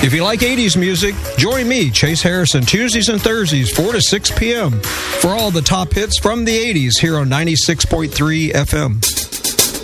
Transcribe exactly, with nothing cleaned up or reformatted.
If you like eighties music, join me, Chase Harrison, Tuesdays and Thursdays, four to six p.m. for all the top hits from the eighties here on ninety-six point three F M.